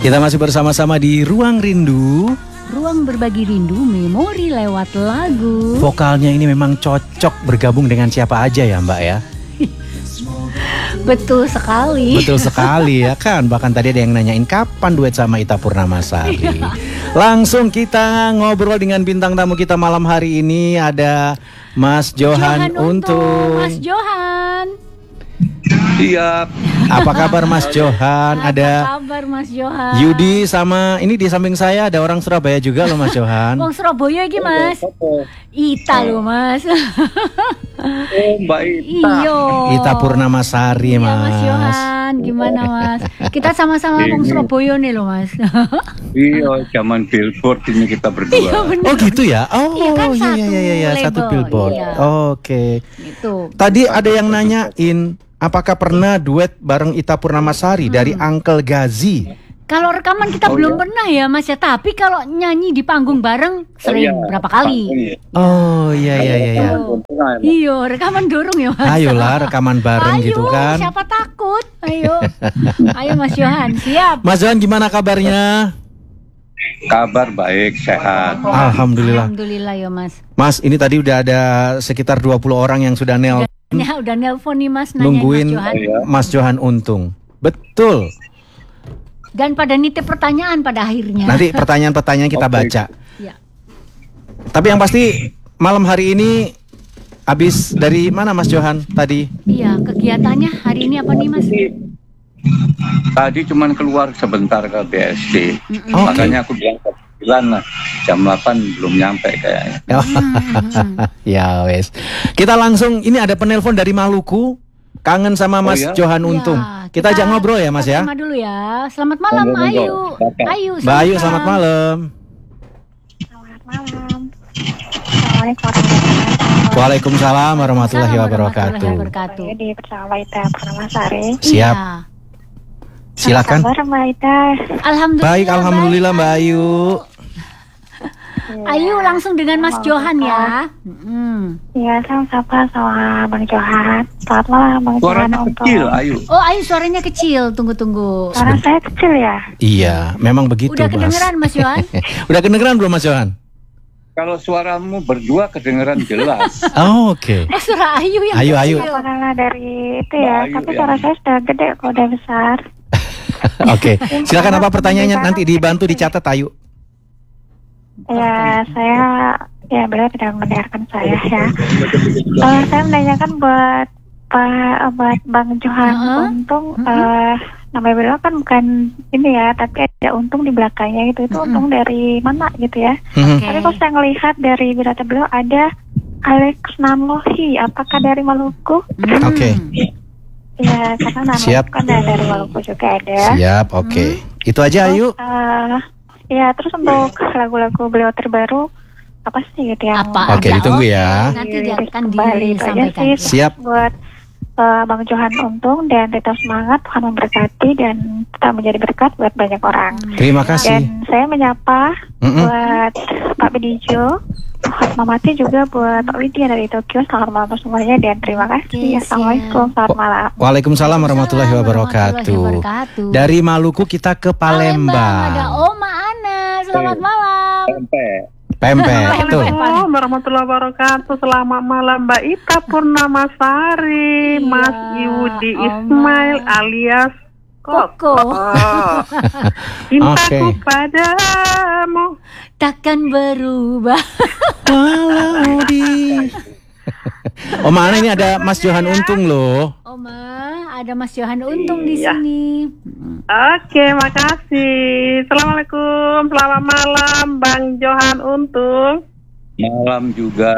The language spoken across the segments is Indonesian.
Kita masih bersama-sama di Ruang Rindu. Ruang berbagi rindu, memori lewat lagu. Vokalnya ini memang cocok bergabung dengan siapa aja ya Mbak ya? Betul sekali. Betul sekali ya kan. Bahkan tadi ada yang nanyain kapan duet sama Ita Purnamasari. Langsung kita ngobrol dengan bintang tamu kita malam hari ini. Ada Mas Johan Untung. Mas Johan. Siap. Apa kabar Mas Johan? Apa kabar Mas Johan? Yudi sama ini di samping saya ada orang Surabaya juga loh Mas Johan. Wong Surabaya iki Mas. Ita loh Mas. Mbak Ita. Iyo. Ita Purnamasari Iya, Mas. Mas Johan, gimana Mas? Kita sama-sama wong Surabaya nih loh Mas. Iya, zaman billboard ini kita berdua. Iya bener. Oh gitu ya? Oh Iya kan, iya, satu label, billboard. iya. Oke. Gitu. Tadi ada yang nanyain apakah pernah duet bareng Ita Purnamasari dari Uncle Gazi? Kalau rekaman kita belum pernah ya Mas ya, tapi kalau nyanyi di panggung bareng sering berapa kali. Oh iya. Iya, rekaman dorong ya Mas. Ayolah rekaman bareng gitu kan. Siapa takut? Ayo. Ayo Mas Johan, siap. Mas Johan gimana kabarnya? Kabar baik, sehat. Alhamdulillah. Alhamdulillah ya Mas. Mas, ini tadi udah ada sekitar 20 orang yang sudah Udah nelpon nih Mas, nanyain nungguin Mas Johan. Mas Johan Untung. Betul. Dan pada nitip pertanyaan pada akhirnya. Nanti pertanyaan-pertanyaan kita baca. Ya. Tapi yang pasti malam hari ini habis dari mana Mas Johan tadi? Iya, kegiatannya hari ini apa nih Mas? Tadi cuman keluar sebentar ke BSD. Oke. Makanya aku bilang ke 9 lah. Jam 8 belum nyampe kayaknya. Ya wes. Kita langsung ini ada penelpon dari Maluku. Kangen sama Mas Johan Untung. Kita ajak ngobrol ya Mas ya. Terima dulu ya. Selamat malam Ayu. Ayu. Mbak Ayu selamat malam. Selamat malam. Assalamualaikum. Waalaikumsalam warahmatullahi wabarakatuh. Saya di bersama Ita Purnamasari. Siap. Silakan. Apa kabar Mbak Ita? Alhamdulillah. Baik, alhamdulillah Mbak Ayu. Ayu langsung dengan Mas Johan ya. Iya, sama-sama sama Bang Johan. Selamat malam Bang Johan. Suaranya kecil, Ayu. Oh Ayu suaranya kecil. Tunggu. Suara saya kecil ya? Iya, memang begitu Udah Mas. kedengeran Mas Johan? Udah kedengeran belum Mas Johan? Kalau suaramu berdua kedengeran jelas. Oh, oke. Oh suara Ayu yang Ayu. kecil. Karena dari itu ya, Mbak Ayu, tapi ya. suara saya sudah gede kok, udah besar. Oke. Silakan apa pertanyaannya nanti dibantu dicatat Ayu. Ya, saya beliau tidak mendengarkan saya ya. Saya menanyakan buat Bang Johan Untung. Namanya beliau kan bukan ini ya, tapi ada Untung di belakangnya gitu. Itu Untung dari mana gitu ya? Tapi kalau saya ngelihat dari berita beliau ada Alex Nanlohi, apakah dari Maluku? Oke. Ya, karena nama Siap. kan dari Maluku juga ada. Siap, oke. Itu aja Ayu. Ya, terus untuk lagu-lagu beliau terbaru apa sih gitu ya? Apa Oke, ada? ditunggu ya. Nanti dia akan Kembali itu aja disampaikan. sih. Siap. Buat Bang Johan Untung dan tetap semangat, Tuhan memberkati dan tetap menjadi berkat buat banyak orang. Terima kasih. Dan saya menyapa buat Pak Bedijo, buat Mamati juga buat Lydia dari Tokyo. Selamat malam semuanya dan terima kasih. Oke, Assalamualaikum, selamat malam. Waalaikumsalam warahmatullahi wabarakatuh. Dari Maluku kita ke Palembang ada Palembang. Oma Ana. Selamat malam. Pempek, betul. Assalamualaikum warahmatullahi wabarakatuh. Selamat malam Mbak Ita Purnamasari, Iya, Mas Yudi Oma. Ismail alias Koko. Cintaku Oke. padamu. Takkan berubah. Walau di Oma Ana ini ada Mas Johan Untung loh. Oma, ada Mas Johan Untung di Iya. sini. Oke, makasih. Assalamualaikum, selamat malam Bang Johan Untung. Malam juga.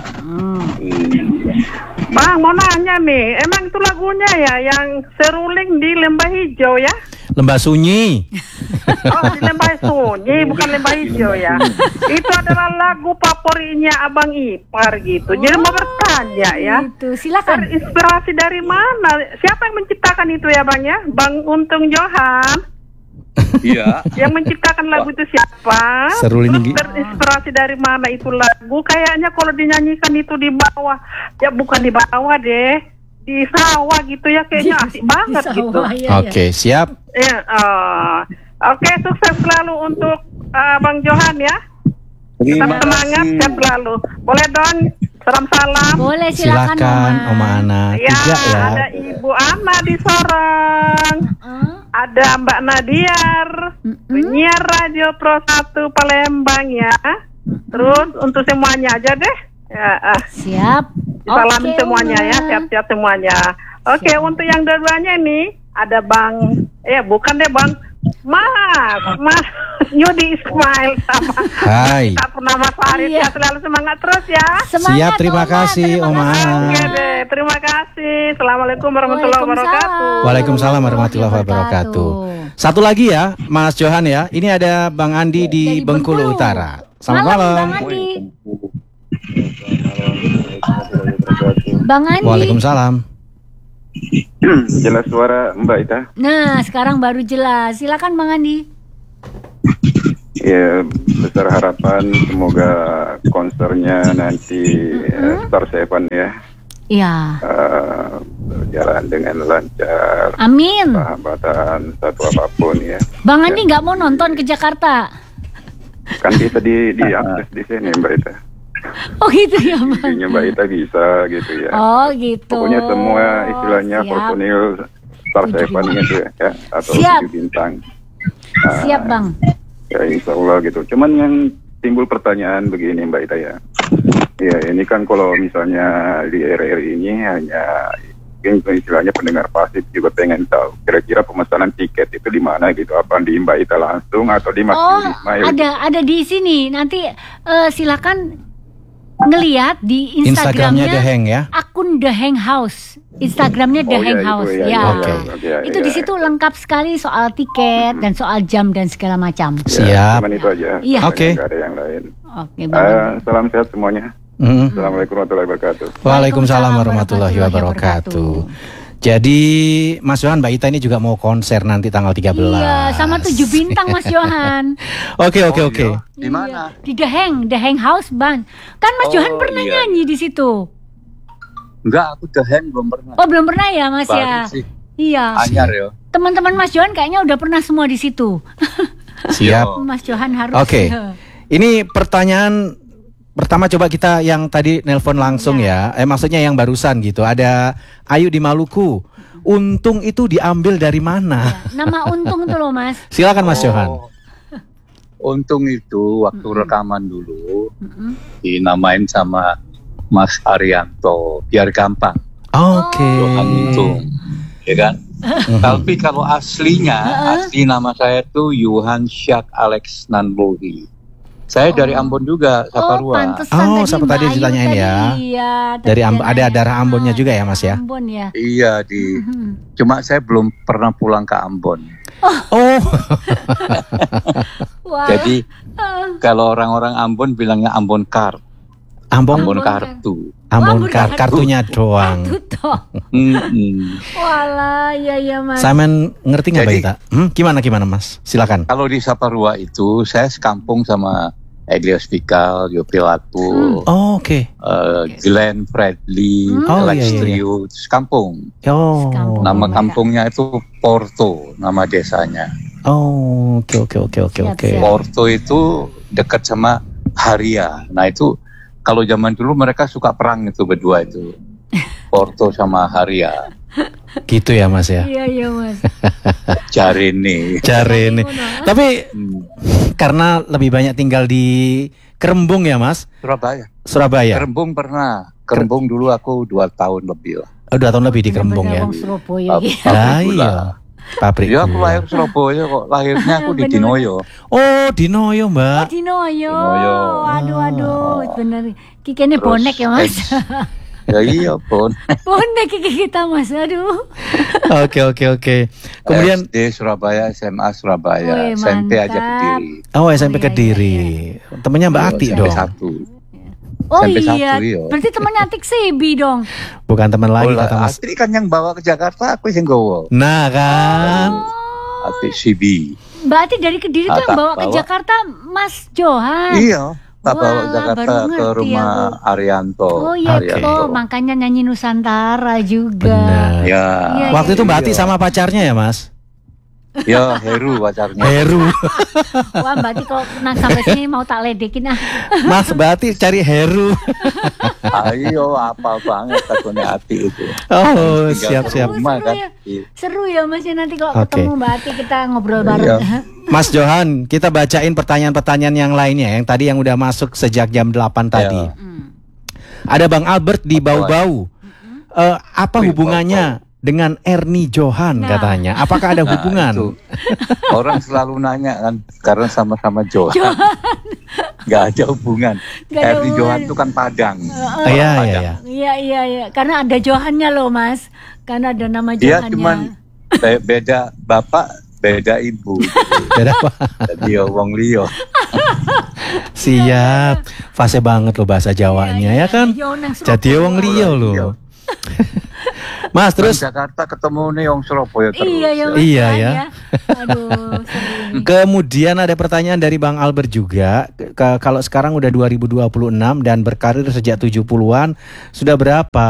Bang, mau nanya nih, emang itu lagunya ya yang seruling di Lembah Hijau ya? Lembah Sunyi. Oh, di Lembah Sunyi, bukan Lembah Hijau ya. Itu adalah lagu favoritnya Abang Ipar gitu. Jadi mau bertanya ya. Itu silakan. Terinspirasi dari mana? Siapa yang menciptakan itu ya Bang ya? Bang Untung Johan. Iya. Yang menciptakan lagu itu siapa? Seru ini. Terus terinspirasi dari mana itu lagu? Kayaknya kalau dinyanyikan itu di bawah, ya bukan di bawah deh, di sawah gitu ya, kayaknya asik banget gitu. Iya, Oke, siap. Ya, Oke, sukses selalu untuk Bang Johan ya. Tetap semangat, sehat selalu. Boleh Don, salam-salam. Boleh, silakan Oma Ana. Ya, 3 ya. ada Ibu Ana di Sorong. Ada Mbak Nadiar, penyiar Radio Pro 1 Palembang ya. Terus untuk semuanya aja deh. Ya, Siap. salamin Oke, semuanya Uma. ya, sehat-sehat semuanya. Oke, untuk yang dua-duanya nih ada Bang, bukan deh Bang, Mas Yudi Ismail sama Hai. kita Purnama Sari. Iya. Ya, selalu semangat terus ya. Semangat, Siap, terima kasih, terima Oma kasih. Ana. Oke deh, terima kasih. Assalamualaikum warahmatullahi wabarakatuh. Waalaikumsalam warahmatullahi wabarakatuh. Satu lagi ya, Mas Johan ya. Ini ada Bang Andi di Dari Bengkulu Bengkulu. Utara. Selamat malam. Bang Andi. Bang Andi. Waalaikumsalam. Jelas suara Mbak Ita. Nah, sekarang baru jelas. Silakan Bang Andi. Ya, besar harapan semoga konsernya nanti Star Seven ya Iya. berjalan dengan lancar, Amin. sahabatan satu apapun ya. Bang Andi nggak mau nonton ke Jakarta? Kan bisa diakses di sini Mbak Ita. Oh gitu ya Bang. Intinya Mbak Ita bisa gitu ya. Oh gitu. Pokoknya semua istilahnya Siap. personil Star Tujuh Seven gitu ya, atau Siap. 7 bintang. Siap Bang. Ya insya Allah gitu. Cuman yang timbul pertanyaan begini Mbak Ita ya. Ya ini kan kalau misalnya di RRI ini hanya mungkin istilahnya pendengar pasif juga pengen tahu kira-kira pemesanan tiket itu di mana gitu. Apa di Mbak Ita langsung atau di Mas Oh, Yudi Ismail? ada di sini. Nanti silakan ngelihat di Instagramnya The Instagramnya Hang ya. akun The Hang House. Instagramnya The Oh, Hang iya, itu House. ya, Ya. Oke. Itu di situ lengkap sekali soal tiket dan soal jam dan segala macam. Siap. Cuman itu aja. Iya. Oke. Nggak ada yang lain. Oke, Bang. Salam sehat semuanya. Mm. Assalamualaikum warahmatullahi wabarakatuh. Waalaikumsalam warahmatullahi wabarakatuh. Jadi Mas Johan, Mbak Ita ini juga mau konser nanti tanggal 13. Iya, sama 7 bintang Mas Johan. Oke. Di mana? Di The Hang House, Bang. Kan Mas Oh, Johan pernah iya. nyanyi di situ. Enggak, aku The Hang belum pernah. Oh, belum pernah ya, Mas Baru ya? sih. Iya. Anyar ya. Teman-teman Mas Johan kayaknya udah pernah semua di situ. Siap. Mas Johan harus. Oke. Ini pertanyaan pertama coba kita yang tadi nelpon langsung ya. Maksudnya yang barusan gitu. Ada Ayu di Maluku. Untung itu diambil dari mana? Nama Untung tuh loh, Mas. Silakan Mas Johan. Untung itu waktu rekaman dulu dinamain sama Mas Arianto biar gampang. Oke. Johan Untung, ya kan? Tapi kalau asli nama saya itu Johan Syak Alex Nanbohi. Saya dari Ambon juga, Saparua. Pantesan siapa tadi Mbak Ayu ditanyain tadi. ya. Iya, Dari tadi ada darah Ambonnya juga ya, Mas ya? Ambon ya. Iya cuma saya belum pernah pulang ke Ambon. Oh. Wah. Jadi kalau orang-orang Ambon bilangnya Ambon Kar, Ambon Ambon Kartu. Ambon kartunya doang. Itu toh. Walah, ya Mas. Samen ngerti nggak Mbak Jadi- Ita? Gimana Mas? Silakan. Kalau di Saparua itu saya sekampung sama Elias Fikal, Yopi Latul, Oh, oke. Glenn Fredly, Oh, Alex iya. Trio, sekampung. Oh. Sekampung. Nama ya. kampungnya itu Porto, nama desanya. Oh, oke. Siap. Porto itu dekat sama Haria. Nah itu kalau zaman dulu mereka suka perang itu berdua itu. Porto sama Haria. Gitu ya Mas ya. Iya Mas. Jarene. Cari ini. Tapi karena lebih banyak tinggal di Kerembung ya Mas, Surabaya. Surabaya. Kerembung pernah. Kerembung dulu aku 2 tahun lebih lah. Udah tahun lebih di Kerembung ya. Bener-bener wong Surabaya gitu. Lah Pabrik iya. gula. Pabrik. Ya aku gula. lahir Surabaya kok. Lahirnya aku di Bener-bener. Dinoyo. Oh, di Noyo, Mbak. Dinoyo. Dinoyo. Aduh, bener. Kikene Terus, bonek ya Mas. Ya iya pun. Bonek kiki kita Mas. Aduh. Oke. Kemudian SD Surabaya, SMA Surabaya, Wih, SMP aja mantap. Kediri. SMP iya, Kediri. Temennya Mbak Ati SMP dong. 1. Oh Sampai iya. satu, iya. Berarti temannya Atik Sebi dong. Bukan teman lagi Oh, kata Mas. Atri kan yang bawa ke Jakarta, aku yang gowo. Nah kan. Atri Sibi. Mbak Ati dari Kediri tuh yang Tak bawa ke bawa. Jakarta Mas Johan. Iya, tak bawa Wah, ke Jakarta baru ke ngerti rumah aku. Arianto. Oh iya Arianto. toh, makanya nyanyi Nusantara juga. Benar. Ya. Iya, Waktu itu Mbak Ati iya. sama pacarnya ya Mas? Ya, Heru pacarnya. Heru. Wah, berarti kalau nang sampai sini mau tak ledekin ah. Mas berarti cari Heru. Ayo, apa banget takutnya hati itu. Oh, Tinggal siap. rumah Seru kan. ya. Seru ya Mas ya, nanti kalau Oke. ketemu Mbak Ati kita ngobrol bareng. Iya. Mas Johan, kita bacain pertanyaan-pertanyaan yang lainnya yang tadi yang udah masuk sejak jam 8 tadi. Ya. Ada Bang Albert di Bau-Bau. Apa Wih, hubungannya dengan Ernie Johan Nah. katanya? Apakah ada Nah, hubungan? itu. Orang selalu nanya kan, karena sama-sama Johan. Gak ada hubungan. Nggak ada Ernie hubungan. Johan itu kan Padang. Iya. Iya. Karena ada Johannya loh Mas. Karena ada nama Dia Johannya. cuman beda bapak, beda ibu. Beda apa? Jadi ya wong liya. Siap. Fase banget loh bahasa Jawanya ya kan? Iya, nang Jadi wong liya Iya. loh. Mas terus Jakarta ketemu nih wong Surabaya terus. Iya ya Mas. Iya, kan, ya. Aduh, seru ini. kemudian ada pertanyaan dari Bang Albert juga. Kalau sekarang udah 2026 dan berkarir sejak 70-an, sudah berapa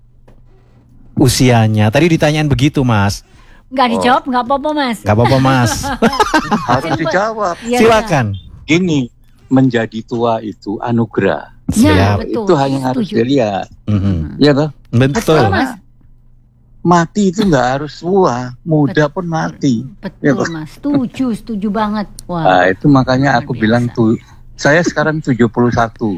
usianya? Tadi ditanyain begitu, Mas. Nggak dijawab, nggak apa-apa Mas. Gak apa-apa, Mas. Harus dijawab. Iya, Silakan. Gini, menjadi tua itu anugerah. Ya, Siap. betul. Itu hanya harus Setuju. dilihat. Mhm. Iya toh? Betul. Betul Mas. Mati itu nggak harus tua, muda pun mati. Ya, Betul Mas. Setuju banget. Wah. Nah, itu makanya aku Luar bilang biasa. tuh, saya sekarang 71.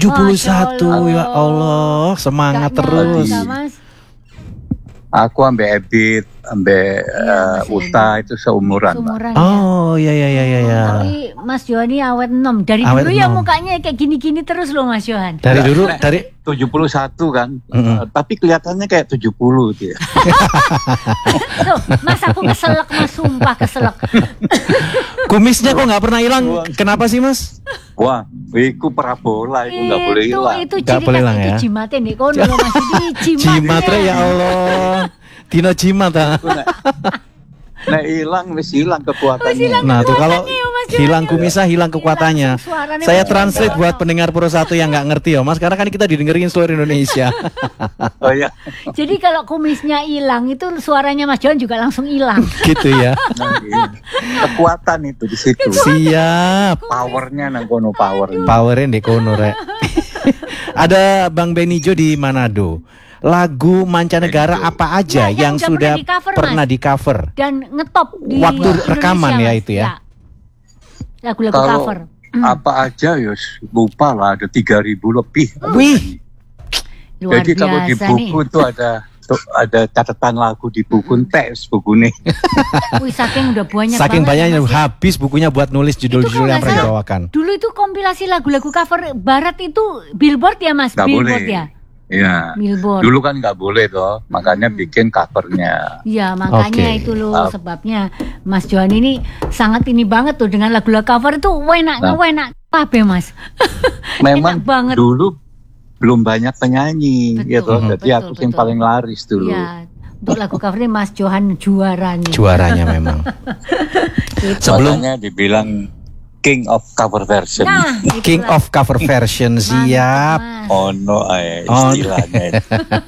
71 ya Masya Allah, semangat Nggak terus. nyangka, Mas. Aku ambek Ebit, ambek Mas Uta itu seumuran. Mbak. Seumuran ya. Oh, ya. Tapi Mas Johan ini awet 6. Dari Awet dulu ya 6. mukanya kayak gini-gini terus loh Mas Johan. Dari dulu Nah, dari 71 kan, Mm-mm. tapi kelihatannya kayak 70 dia. Tuh, Mas aku keselak Mas, sumpah keselak. kumisnya kok nggak pernah hilang. Kenapa sih, Mas? Wah, iku parabola, itu nggak boleh hilang. Itu Nggak ciri boleh khas hilang itu ya. jimatnya nih. Kau dulu Mas ini Jimat re, ya Allah. Dino jimat ah. Nah, hilang, wis hilang kekuatannya. Nah, tuh kalau Kekuatannya, Mas Johan. hilang kumisnya hilang kekuatannya. langsung suaranya Saya Mas translate Johan. buat pendengar Pro 1 yang nggak ngerti ya, Mas. Karena kan kita didengerin seluruh Indonesia. Oh ya, Jadi kalau kumisnya hilang itu suaranya Mas Johan juga langsung hilang. Gitu ya. nah, iya. Kekuatan itu di situ. Siap. Powernya nang kono power. Powerin di kono rek. Ada Bang Benijo di Manado. Lagu mancanegara Benijo. apa aja Nah, yang yang udah sudah pernah pernah di cover? Dan ngetop di Waktu Indonesia, rekaman ya Mas. itu ya? Lagu-lagu Kalau cover. apa aja ya lupa lah, ada 3.000 lebih. Wih, Luar Jadi kalau di biasa nih. buku itu ada catatan lagu di buku teks buku nih. Wih, saking udah banyak saking banget, banyaknya Mas, ya. habis bukunya buat nulis judul-judul Itu yang kalau pernah nggak dibawakan. Dulu itu kompilasi lagu-lagu cover barat itu Billboard ya Mas? Nggak Billboard boleh. ya? Iya. Billboard. Dulu kan nggak boleh toh, makanya bikin covernya. Iya, makanya Oke. itu loh Ah. sebabnya Mas Johan ini sangat ini banget tuh dengan lagu-lagu cover itu enak apa Mas? Memang Enak banget. dulu belum banyak penyanyi, Betul, gitu. Jadi betul, aku yang betul. paling laris dulu. Iya, untuk lagu cover ini Mas Johan juaranya. Juaranya memang. Gitu. Sebelum Makanya dibilang King of Cover Version. Nah, King itulah. of Cover Version, siap. Mantap, Mas. Oh no, istilahnya.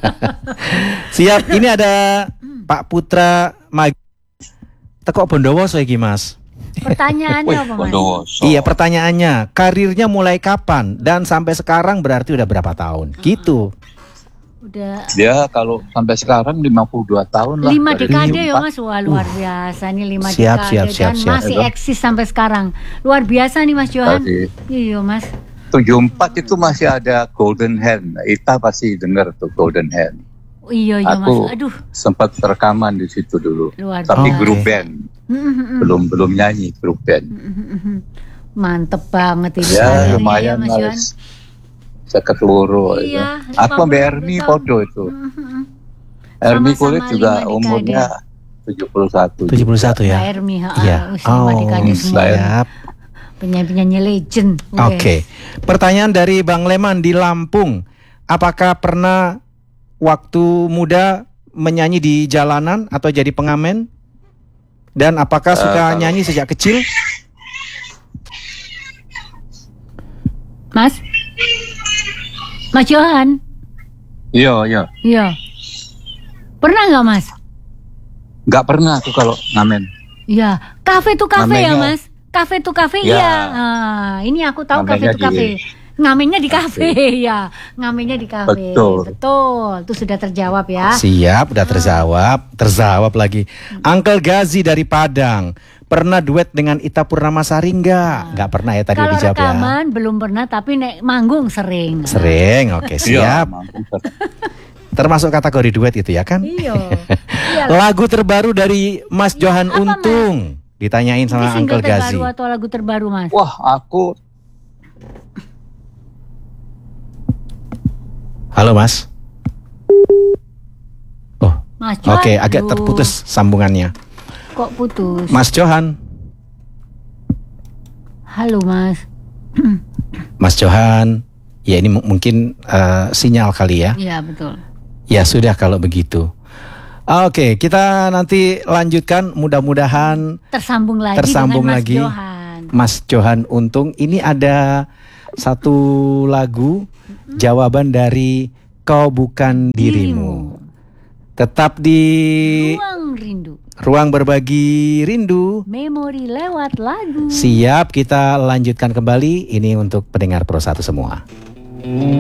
Siap. Ini ada Pak Putra Mag. Teko Bondowoso iki, Mas. Pertanyaannya Wih, apa Mas? Bondowoso. Iya, pertanyaannya, karirnya mulai kapan dan sampai sekarang berarti udah berapa tahun? Gitu. Udah Dia kalau sampai sekarang 52 tahun lah. 5 Dari dekade ya 54. Mas. Wah, luar biasa nih 5 Siap, dekade siap, dan siap. masih Itu. eksis sampai sekarang. Luar biasa nih Mas Johan. Tadi. Iya Mas. 74 itu masih ada Golden Hand. Ita pasti dengar tuh Golden Hand. Oh, iya Mas. Aku Aduh, sempat rekaman di situ dulu. luar Tapi biasa. grup band, belum nyanyi grup band. Mantep banget ini Ya karirnya lumayan Mas Johan. lah. Seket loro. Iya, itu. Aku sampai 50 Ermi tahun. podo itu. Ermi Sama-sama kulit juga 5 dekade. umurnya 71. 71 ya. Mbak Ermi, Iya. lima dekade semua. siap. Penyanyi-penyanyi legend. Oke. Pertanyaan dari Bang Leman di Lampung. Apakah pernah waktu muda menyanyi di jalanan atau jadi pengamen? Dan apakah suka kalau- nyanyi sejak kecil? Mas? Mas Johan? Iya, iya. Iya. Pernah nggak Mas? Nggak pernah aku kalau ngamen. Iya, kafe tuh kafe ya Ngamennya- Mas. Kafe tuh kafe Ya. iya. Nah, ini aku tahu kafe Ngamennya tuh kafe. Ngamennya di kafe ya. Ngamennya di kafe. Betul. Betul. Itu sudah terjawab ya. Siap, udah terjawab lagi. Uncle Gazi dari Padang. Pernah duet dengan Ita Purnamasari enggak? Enggak pernah ya tadi Kalau dijawab ya. rekaman belum pernah tapi manggung sering. Sering, oke Iya, siap. mampu. Termasuk kategori duet itu ya kan? Iya. Iya. Lagu terbaru dari Mas Johan apa, Mas? Untung. Ditanyain Ini sama single Uncle Gazi. terbaru atau lagu terbaru Mas? Wah, aku Halo Mas. Oh, Mas Johan. oke, agak aduh, terputus sambungannya. Kok putus? Mas Johan. Halo Mas. Mas Johan. Ya ini mungkin sinyal kali ya. Iya betul. Ya sudah kalau begitu. Oke, kita nanti lanjutkan. Mudah-mudahan Tersambung lagi Tersambung dengan Mas lagi. Johan. Mas Johan Untung. Ini ada satu lagu jawaban dari Kau Bukan Dirimu. Tetap di Ruang rindu. Ruang Berbagi Rindu. Memori lewat lagu. Siap, kita lanjutkan kembali. Ini untuk pendengar Pro 1 semua.